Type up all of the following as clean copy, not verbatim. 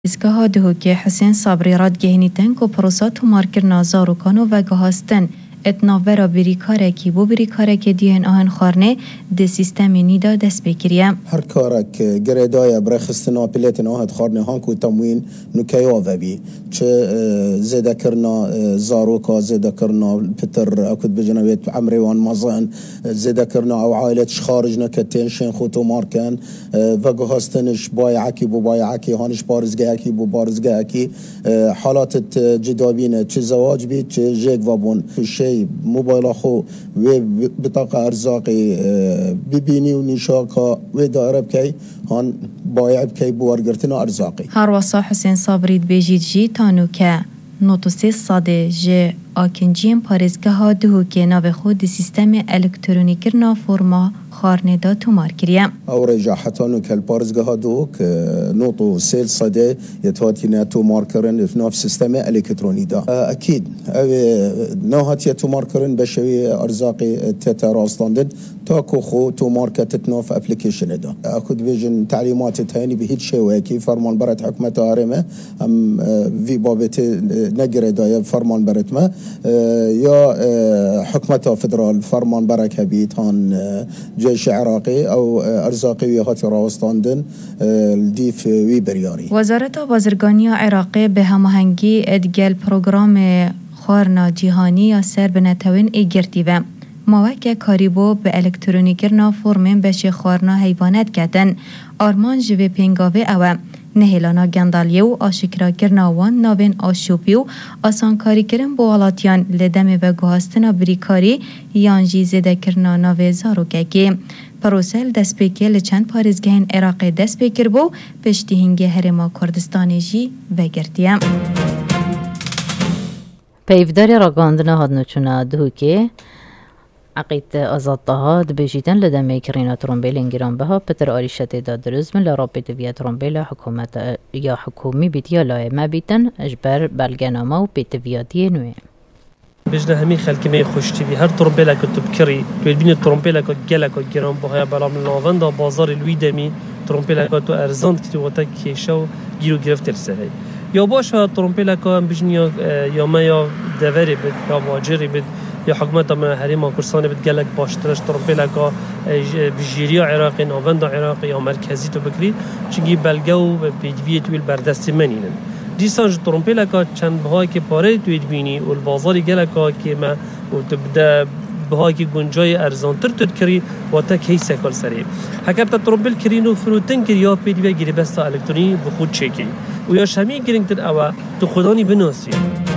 ازگاه دهو که حسین صبری راد گهنیتن که پروسات و مارکرنا زاروکانو و گهاستن اتناورا بریکاره کی بو بریکاره که دیهن آهن خارنه ده سیستمی نیدا دست بکریم. هر کارک گردای برخستنا پیلتن آهد خارنه هانکو تموین نکیو وبی چه زده کرنا زاروکا زده کرنا پتر اکد بجنویت عمریوان مازن زده کرنا او عائلتش خارج نکتین شین خوتو مارکن و گهاستنش بایعکی بو بایعکی هانش بارزگاهکی بو بارزگاهکی حالات جدابینه چه زواج بید چه جیگ وابون شی موبایل خو و بطاقه ارزاقی ببینی و نشاکا و داره بکی هان باید بکی بوارگرتنا ارزاقی هر وصا حسین صبری بیجید جی تانو که نوتوسی ساده جه آکنجیم پارزگاه دهو که ناو خود سیستم الکترونیکر نا فرما خارنه دا تومار کریم. او رجا حتی نو که الپارزگاه دهو که نوتو سیل ساده یتواتینا تومار کرن في ناف سیستم الکترونی دا. اکید او نهاتی تومار کرن بشوی ارزاقی تتا راستاندن تاکو خو تومار کتت ناف اپلیکیشن دا. اکد بیجن تعلیمات تانی به هیچ شوی که فرمان برات حکمت آرمه هم وی بابت نگره دای فرمان برات ما یا حکمت فدرال فرمان برکه بیت هان جيش عراقي او ارزاقي هات راوستاندن الديف وی بریاری. وزارت بازرگانی عراقی به هماهنگی ادگل پروگرام خارنا جهانی یا سر بنتوین ایگرتی و موقع کاریبو به الکترونیکرنا فرمین بشه خارنا حیوانات کتن آرمان جوی پینگاوه او نهیلانا گندالیه و آشکرا کرناوان ناوین آشوپی و آسانکاری کرن بوالاتیان لدم و گوهستنا بریکاری یانجی زده کرنا ناوی زاروگگی. پروسل دست پیکر لچند پارزگهن عراقی دست پیکر بو پشتی هنگی هرما کردستانی جی وگردیم. پیفداری راگاندنا هادنوچونا دهو که عقید آزادها دبیجیدن لدمه کرینا ترومبیل انگیران بها پتر آریشت دادرزم لرابط ویا ترومبیل حکومت یا حکومی بیت یا لای ما بیتن اجبر بلگنامه و بیت ویادی نوی بجنا همي خلق ما خوشتي بي هر ترومبيلا كنت بكري بين ترومبيلا كنت جلك جيران بها برام نافن دا بازار الويدمي ترومبيلا كنت ارزاند كتو وتا كيشو جيرو گرفت السهي يا باشا ترومبيلا كان بجنيا يا ما يا دوري بد يا واجري بد يا حكومه ما هريما كرسانه بتجلك باشترش ترومبيلا كا بجيريا عراقي نافن دا عراقي يا مركزي تو بكري چنگي بلگو بيدويت ويل بردست منينن دیسانج ترومپیلا که چند بهایی که پاره توید بینی و البازاری گله که ما و تبدا بهایی که گنجای ارزانتر تد کری و تا کی سکال سری هکر تا ترومپیل کرینو فروتن کری یا پیدی و گیری بستا الکترونی بخود چکی و یا شمی گرینگ تر اوا تو خودانی بناسی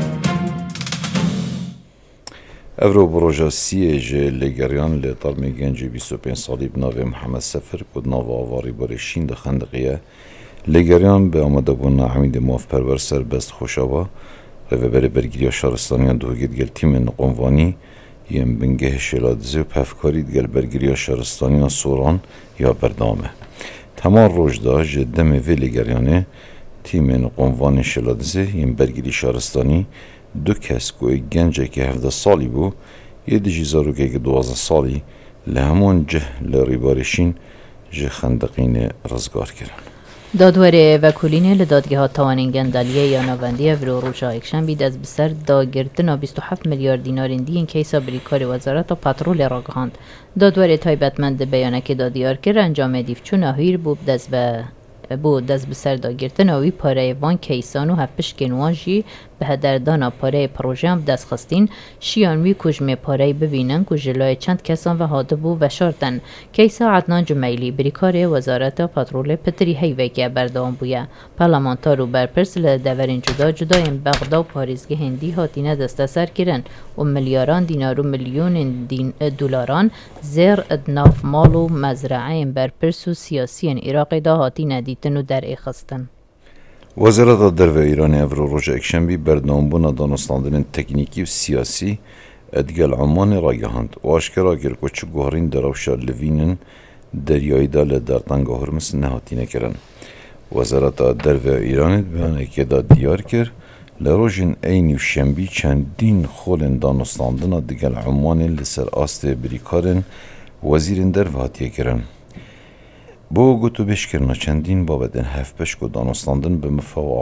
افرو بروژا سیج لگریان لطرمی گنجی 25 سالی بناوی محمد سفر کد ناو آواری بارشین دخندقیه لگریان به آمده بونا حمید ماف پرور سر بست خوشابا و بره برگیری شهرستانیان دوگید گل تیم نقنوانی یم بنگه شلادزی و پفکاری گل برگیری شهرستانیان سوران یا بردامه تمام روش دا جدم وی لگریانه تیم نقنوانی شلادزی یم برگیری شهرستانی دو کس کوی گنجه که 17 سالی بو یه دیجی زاروگه که 12 سالی لهمون جه لریبارشین جه خندقین رزگار کرن دادوره وکولینه لدادگاه توانین گندالیه یا نواندیه ورو روشا اکشن بید از بسر داگردنا 27 میلیارد دینار این کیسا بریکاری وزارت و پترول راگهاند. دادوره تایبتمند بیانه که دادیار کرد انجام دیفچون اهیر بود دست بسر داگردنا وی پاره وان کیسان و هفش کنوانجی به هدردانا پاره پروژه هم دست خستین شیان وی کجمه پاره ببینن کجلای چند کسان و هاده بو و شارتن کیسا عدنان جمیلی بریکار وزارت پترول پتری هیوه که بردام بویا پارلمانتار و برپرس لدورین جدا این بغدا و پاریزگه هندی هاتینه دست سر کرن و میلیاران دینار و میلیون دلاران زیر ادناف مال و مزرعه برپرس و سیاسی عراق دا هاتینه دیتن و در اخستن وزارت درو ایران افرو روز اکشنبی بردنامبونا دانستاندن تکنیکی و سیاسی ادگل عمان راگهاند و اشکرا گل کوچ گوهرین دراوشا لوینن دریایی دال دردان گوهرمس نهاتینه کرن وزارت درو ایران بیانه که دا دیار کر لروجن اینی و شنبی چندین خولن دانستاندن ادگل عمان لسر آست بریکارن وزیرن درو هاتیه کرن بو گوتو بشکرنا چندین بابدن هف بشکو دانستاندن به مفاو